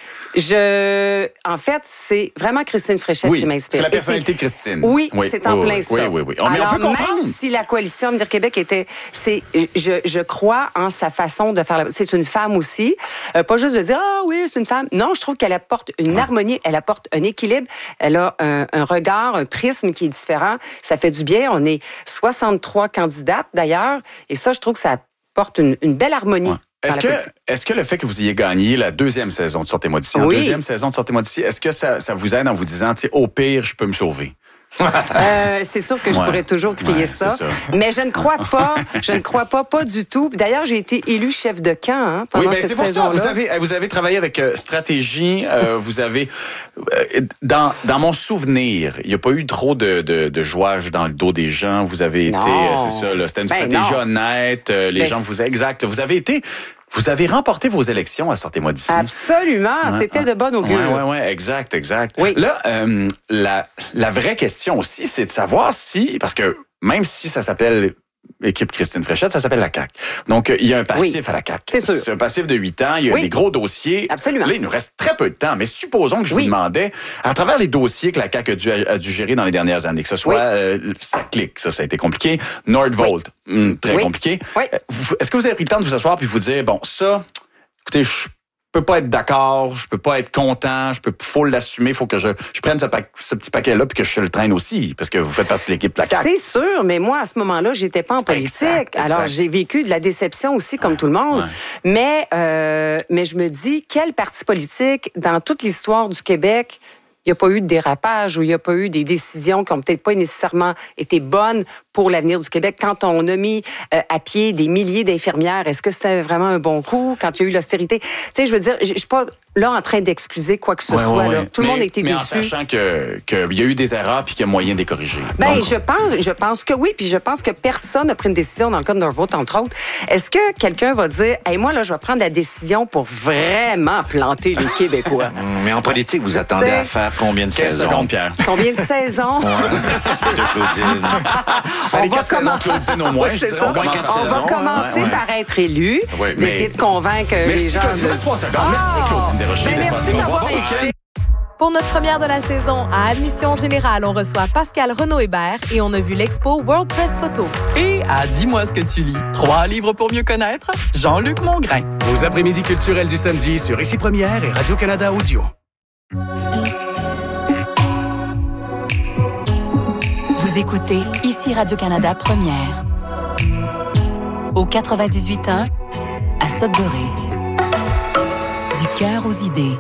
Je, en fait, c'est vraiment Christine Fréchette oui, qui m'inspire. C'est la personnalité de Christine. Oui, oui c'est en oui, plein oui, ça. Oui, oui, oui. On, Alors, on peut comprendre. Même si la coalition Avenir Québec était, c'est, je, je crois en sa façon de faire. La, c'est une femme aussi, euh, pas juste de dire ah oui, c'est une femme. Non, je trouve qu'elle apporte une ouais. harmonie, elle apporte un équilibre, elle a un, un regard, un prisme qui est différent. Ça fait du bien. On est soixante-trois candidates d'ailleurs, et ça, je trouve que ça apporte une, une belle harmonie. Ouais. Est-ce que, est-ce que le fait que vous ayez gagné la deuxième saison de Sortez-moi d'ici, oui. en deuxième saison de Sortez-moi d'ici, est-ce que ça, ça vous aide en vous disant, tu sais, au pire, je peux me sauver? euh, c'est sûr que je ouais. pourrais toujours crier ouais, ça, mais je ne crois pas, je ne crois pas, pas du tout. D'ailleurs, j'ai été élue chef de camp hein, pendant oui, ben, cette c'est pour saison-là. Ça. Vous avez, vous avez travaillé avec euh, stratégie. Euh, vous avez, euh, dans, dans mon souvenir, il n'y a pas eu trop de, de, de jouage dans le dos des gens. Vous avez non. été, euh, c'est ça, là, c'était une ben stratégie non. honnête. Euh, les ben gens vous, exact. Vous avez été. Vous avez remporté vos élections à Sortez-moi d'ici. Absolument, ouais, c'était ouais. de bonne augure. Oui, oui, oui, exact, exact. Oui. Là, euh, la, la vraie question aussi, c'est de savoir si, parce que même si ça s'appelle équipe Christine Fréchette, ça s'appelle la C A Q. Donc, il y a un passif oui, à la C A Q. C'est sûr. C'est un passif de huit ans, il y a oui. des gros dossiers. Absolument. Là, il nous reste très peu de temps, mais supposons que je oui. vous demandais, à travers les dossiers que la C A Q a dû, a dû gérer dans les dernières années, que ce soit oui. euh, ça clique, ça, ça a été compliqué, Nordvolt, oui. hum, très oui. compliqué. Oui. Est-ce que vous avez pris le temps de vous asseoir puis vous dire, bon, ça, écoutez, je peux pas être d'accord, je peux pas être content, je peux, faut l'assumer, faut que je, je prenne ce, pa- ce petit paquet-là puis que je le traîne aussi, parce que vous faites partie de l'équipe de la C A Q. C'est sûr, mais moi, à ce moment-là, j'étais pas en politique. Exact, Alors, exact. j'ai vécu de la déception aussi, comme ouais, tout le monde. Ouais. Mais, euh, mais je me dis, quel parti politique, dans toute l'histoire du Québec, il n'y a pas eu de dérapage ou il n'y a pas eu des décisions qui n'ont peut-être pas nécessairement été bonnes pour l'avenir du Québec. Quand on a mis euh, à pied des milliers d'infirmières, est-ce que c'était vraiment un bon coup? Quand il y a eu l'austérité? Tu sais, je veux dire, je ne suis pas là en train d'excuser quoi que ce ouais, soit. Ouais, là. ouais. Tout le mais, monde a été mais déçu. En sachant que qu'il y a eu des erreurs puis qu'il y a moyen de les corriger. Ben, Donc, je pense, je pense que oui, puis je pense que personne n'a pris une décision dans le cas de Northvolt, entre autres. Est-ce que quelqu'un va dire, hey, moi, là, je vais prendre la décision pour vraiment planter les Québécois? Mais en politique, vous attendez à faire combien de saisons? Secondes, Pierre. Combien de saisons? Ouais. De Claudine. On va, commen... Claudine, au moins, oui, je dirais, on, on on va commencer ouais, ouais. par être élu, ouais, d'essayer mais... de convaincre merci, les gens. Claudine, reste trois secondes. Merci, Claudine Desrochers. Ben, merci de m'avoir invité. Pour notre première de la saison, à Admission Générale, on reçoit Pascal Renaud-Hébert et on a vu l'expo World Press Photo. Et à Dis-moi ce que tu lis, trois livres pour mieux connaître, Jean-Luc Mongrain. Vos après-midi culturels du samedi sur Ici Première et Radio-Canada Audio. Vous écoutez Ici Radio-Canada Première. Au quatre-vingt-dix-huit ans, à Sudbury. Du cœur aux idées.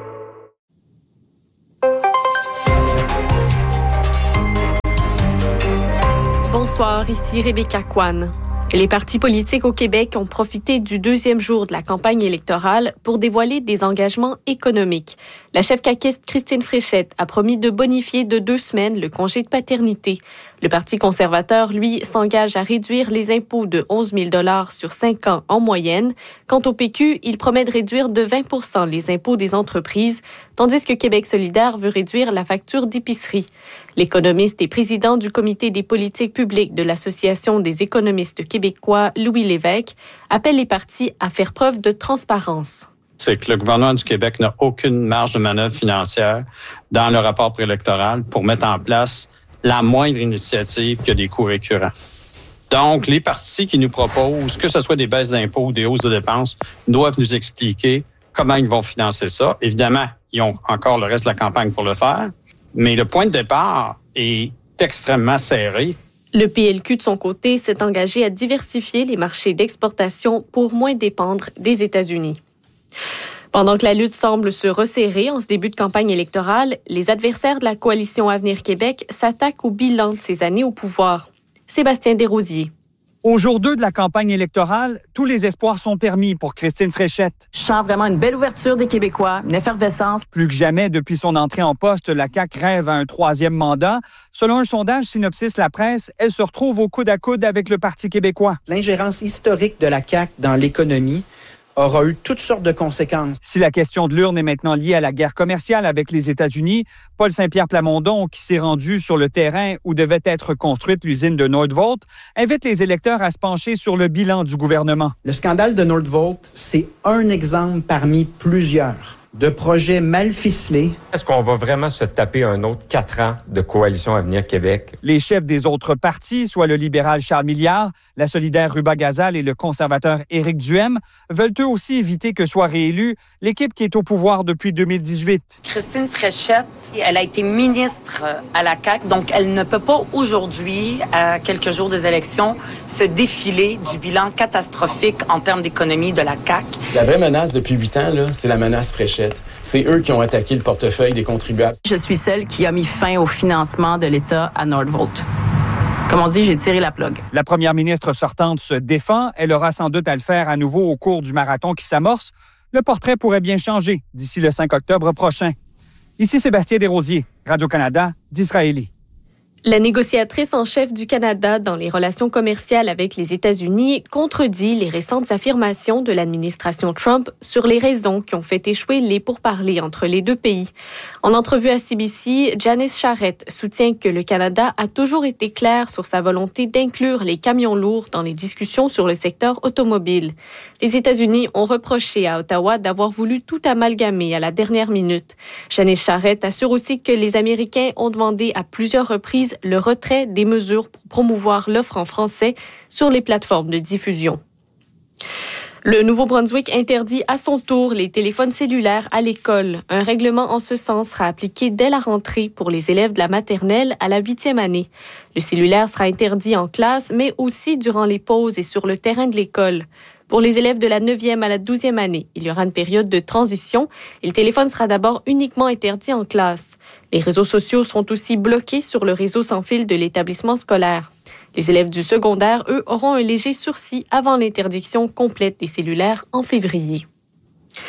Bonsoir, ici Rebecca Kwan. Les partis politiques au Québec ont profité du deuxième jour de la campagne électorale pour dévoiler des engagements économiques. La chef caquiste Christine Fréchette a promis de bonifier de deux semaines le congé de paternité. Le Parti conservateur, lui, s'engage à réduire les impôts de onze mille dollars sur cinq ans en moyenne. Quant au P Q, il promet de réduire de vingt pour cent les impôts des entreprises, tandis que Québec solidaire veut réduire la facture d'épicerie. L'économiste et président du comité des politiques publiques de l'Association des économistes québécois, Louis Lévesque, appelle les partis à faire preuve de transparence. C'est que le gouvernement du Québec n'a aucune marge de manœuvre financière dans le rapport préélectoral pour mettre en place la moindre initiative qui a des coûts récurrents. Donc, les partis qui nous proposent, que ce soit des baisses d'impôts ou des hausses de dépenses, doivent nous expliquer comment ils vont financer ça. Évidemment, ils ont encore le reste de la campagne pour le faire, mais le point de départ est extrêmement serré. Le P L Q, de son côté, s'est engagé à diversifier les marchés d'exportation pour moins dépendre des États-Unis. Pendant que la lutte semble se resserrer en ce début de campagne électorale, les adversaires de la coalition Avenir Québec s'attaquent au bilan de ces années au pouvoir. Sébastien Desrosiers. Au jour deux de la campagne électorale, tous les espoirs sont permis pour Christine Fréchette. Je sens vraiment une belle ouverture des Québécois, une effervescence. Plus que jamais, depuis son entrée en poste, la C A Q rêve à un troisième mandat. Selon un sondage Synopsis La Presse, elle se retrouve au coude à coude avec le Parti québécois. L'ingérence historique de la C A Q dans l'économie aura eu toutes sortes de conséquences. Si la question de l'urne est maintenant liée à la guerre commerciale avec les États-Unis, Paul Saint-Pierre Plamondon, qui s'est rendu sur le terrain où devait être construite l'usine de Northvolt, invite les électeurs à se pencher sur le bilan du gouvernement. Le scandale de Northvolt, c'est un exemple parmi plusieurs de projets mal ficelés. Est-ce qu'on va vraiment se taper un autre quatre ans de coalition Avenir Québec? Les chefs des autres partis, soit le libéral Charles Milliard, la solidaire Ruba Gazal et le conservateur Éric Duhem, veulent eux aussi éviter que soit réélue l'équipe qui est au pouvoir depuis deux mille dix-huit. Christine Fréchette, elle a été ministre à la C A Q, donc elle ne peut pas aujourd'hui, à quelques jours des élections, se défiler du bilan catastrophique en termes d'économie de la C A Q. La vraie menace depuis huit ans, là, c'est la menace Fréchette. C'est eux qui ont attaqué le portefeuille des contribuables. Je suis celle qui a mis fin au financement de l'État à Northvolt. Comme on dit, j'ai tiré la plug. La première ministre sortante se défend. Elle aura sans doute à le faire à nouveau au cours du marathon qui s'amorce. Le portrait pourrait bien changer d'ici le cinq octobre prochain. Ici Sébastien Desrosiers, Radio-Canada, d'Israélie. La négociatrice en chef du Canada dans les relations commerciales avec les États-Unis contredit les récentes affirmations de l'administration Trump sur les raisons qui ont fait échouer les pourparlers entre les deux pays. En entrevue à C B C, Janice Charette soutient que le Canada a toujours été clair sur sa volonté d'inclure les camions lourds dans les discussions sur le secteur automobile. Les États-Unis ont reproché à Ottawa d'avoir voulu tout amalgamer à la dernière minute. Janice Charette assure aussi que les Américains ont demandé à plusieurs reprises le retrait des mesures pour promouvoir l'offre en français sur les plateformes de diffusion. Le Nouveau-Brunswick interdit à son tour les téléphones cellulaires à l'école. Un règlement en ce sens sera appliqué dès la rentrée pour les élèves de la maternelle à la huitième année. Le cellulaire sera interdit en classe, mais aussi durant les pauses et sur le terrain de l'école. Pour les élèves de la neuvième à la douzième année, il y aura une période de transition et le téléphone sera d'abord uniquement interdit en classe. Les réseaux sociaux seront aussi bloqués sur le réseau sans fil de l'établissement scolaire. Les élèves du secondaire, eux, auront un léger sursis avant l'interdiction complète des cellulaires en février.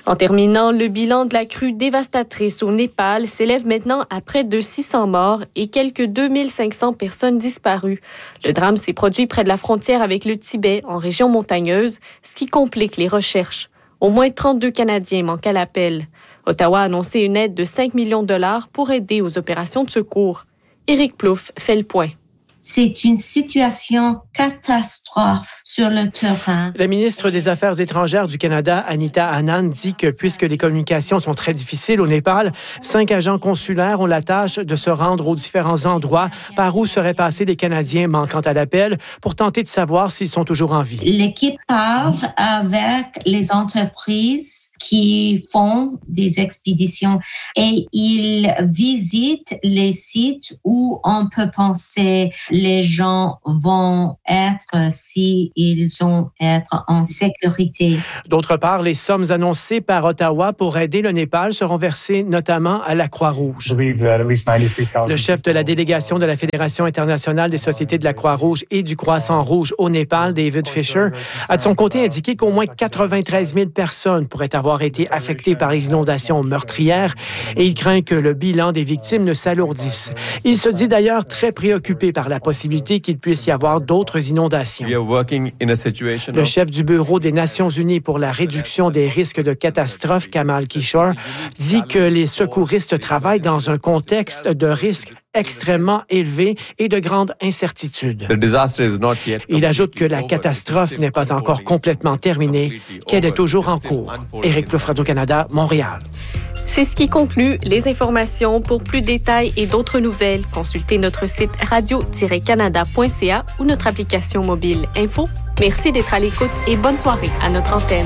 En terminant, le bilan de la crue dévastatrice au Népal s'élève maintenant à près de six cents morts et quelques deux mille cinq cents personnes disparues. Le drame s'est produit près de la frontière avec le Tibet, en région montagneuse, ce qui complique les recherches. Au moins trente-deux Canadiens manquent à l'appel. Ottawa a annoncé une aide de cinq millions de dollars pour aider aux opérations de secours. Éric Plouffe fait le point. C'est une situation catastrophe sur le terrain. La ministre des Affaires étrangères du Canada, Anita Anand, dit que puisque les communications sont très difficiles au Népal, cinq agents consulaires ont la tâche de se rendre aux différents endroits par où seraient passés les Canadiens manquant à l'appel pour tenter de savoir s'ils sont toujours en vie. L'équipe parle avec les entreprises qui font des expéditions et ils visitent les sites où on peut penser les gens vont être si ils vont être en sécurité. D'autre part, les sommes annoncées par Ottawa pour aider le Népal seront versées notamment à la Croix-Rouge. Le chef de la délégation de la Fédération internationale des sociétés de la Croix-Rouge et du Croissant-Rouge au Népal, David Fisher, a de son côté indiqué qu'au moins quatre-vingt-treize mille personnes pourraient avoir été affectées par les inondations meurtrières et il craint que le bilan des victimes ne s'alourdisse. Il se dit d'ailleurs très préoccupé par la possibilité qu'il puisse y avoir d'autres inondations. Le chef du Bureau des Nations unies pour la réduction des risques de catastrophe, Kamal Kishore, dit que les secouristes travaillent dans un contexte de risque extrêmement élevé et de grande incertitude. Il ajoute que la catastrophe n'est pas encore complètement terminée, qu'elle est toujours en cours. Éric Plouffe, Radio-Canada, Montréal. C'est ce qui conclut les informations. Pour plus de détails et d'autres nouvelles, consultez notre site radio tiret canada point c a ou notre application mobile Info. Merci d'être à l'écoute et bonne soirée à notre antenne.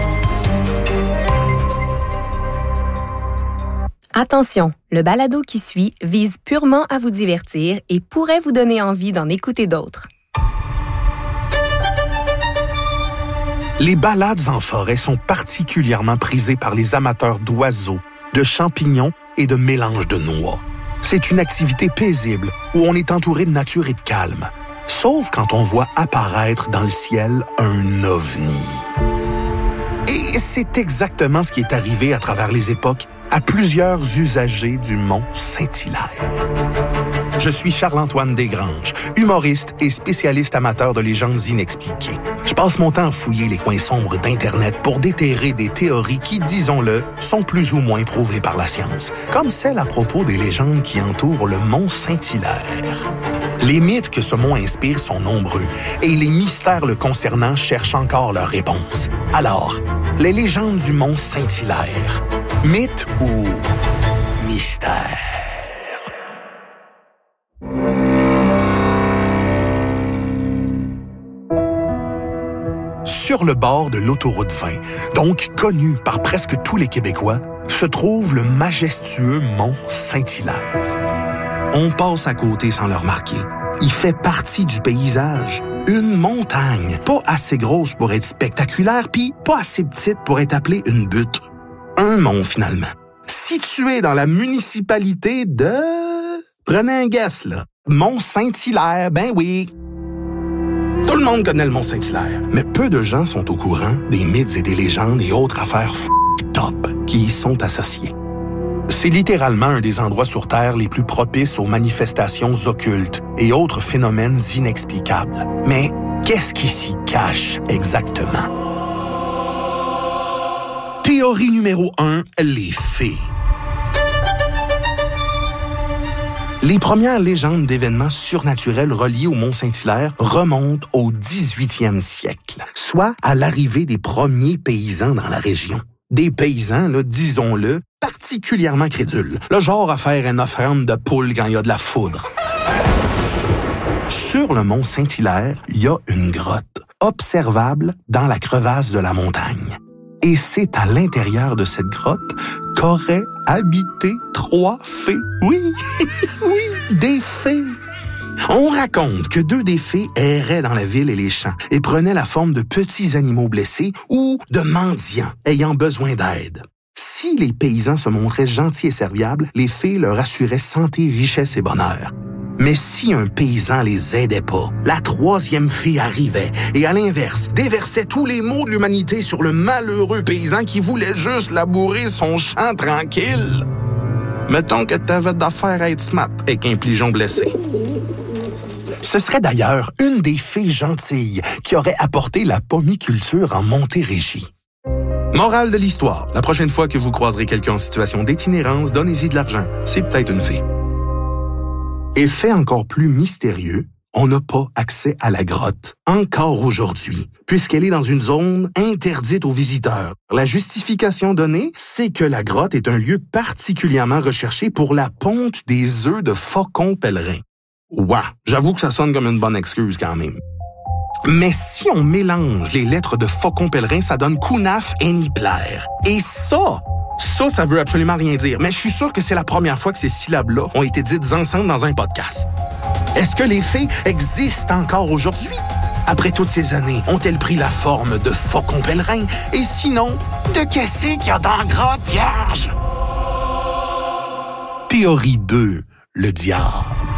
Attention, le balado qui suit vise purement à vous divertir et pourrait vous donner envie d'en écouter d'autres. Les balades en forêt sont particulièrement prisées par les amateurs d'oiseaux, de champignons et de mélanges de noix. C'est une activité paisible où on est entouré de nature et de calme. Sauf quand on voit apparaître dans le ciel un ovni. Et c'est exactement ce qui est arrivé à travers les époques à plusieurs usagers du mont Saint-Hilaire. Je suis Charles-Antoine Desgranges, humoriste et spécialiste amateur de légendes inexpliquées. Je passe mon temps à fouiller les coins sombres d'Internet pour déterrer des théories qui, disons-le, sont plus ou moins prouvées par la science, comme celle à propos des légendes qui entourent le mont Saint-Hilaire. Les mythes que ce mont inspire sont nombreux et les mystères le concernant cherchent encore leurs réponses. Alors, les légendes du mont Saint-Hilaire, mythe ou mystère? Sur le bord de l'autoroute vingt, donc connu par presque tous les Québécois, se trouve le majestueux mont Saint-Hilaire. On passe à côté sans le remarquer. Il fait partie du paysage. Une montagne, pas assez grosse pour être spectaculaire, puis pas assez petite pour être appelée une butte. Un mont, finalement. Situé dans la municipalité de... Prenez un guess, là. Mont-Saint-Hilaire, ben oui. Tout le monde connaît le Mont-Saint-Hilaire, mais peu de gens sont au courant des mythes et des légendes et autres affaires f***top qui y sont associées. C'est littéralement un des endroits sur Terre les plus propices aux manifestations occultes et autres phénomènes inexplicables. Mais qu'est-ce qui s'y cache exactement? Théorie numéro un, les fées. Les premières légendes d'événements surnaturels reliés au Mont-Saint-Hilaire remontent au dix-huitième siècle, soit à l'arrivée des premiers paysans dans la région. Des paysans, là, disons-le, particulièrement crédules, le genre à faire une offrande de poule quand il y a de la foudre. Sur le mont Saint-Hilaire, il y a une grotte, observable dans la crevasse de la montagne. Et c'est à l'intérieur de cette grotte qu'auraient habité trois fées. Oui, oui, des fées. On raconte que deux des fées erraient dans la ville et les champs et prenaient la forme de petits animaux blessés ou de mendiants ayant besoin d'aide. Si les paysans se montraient gentils et serviables, les fées leur assuraient santé, richesse et bonheur. Mais si un paysan les aidait pas, la troisième fée arrivait et, à l'inverse, déversait tous les maux de l'humanité sur le malheureux paysan qui voulait juste labourer son champ tranquille. Mettons que t'avais d'affaires à être smart avec un pligeon blessé. Ce serait d'ailleurs une des fées gentilles qui aurait apporté la pomiculture en Montérégie. Morale de l'histoire, la prochaine fois que vous croiserez quelqu'un en situation d'itinérance, donnez-y de l'argent. C'est peut-être une fée. Et fait encore plus mystérieux, on n'a pas accès à la grotte, encore aujourd'hui, puisqu'elle est dans une zone interdite aux visiteurs. La justification donnée, c'est que la grotte est un lieu particulièrement recherché pour la ponte des œufs de faucons pèlerins. Ouais, j'avoue que ça sonne comme une bonne excuse quand même. Mais si on mélange les lettres de faucon pèlerin, ça donne Kunaf Enipler. Et ça, ça, ça veut absolument rien dire. Mais je suis sûr que c'est la première fois que ces syllabes-là ont été dites ensemble dans un podcast. Est-ce que les fées existent encore aujourd'hui? Après toutes ces années, ont-elles pris la forme de faucon pèlerin? Et sinon, de qu'est-ce qu'il y a dans la grotte vierge? Théorie deux, le diable.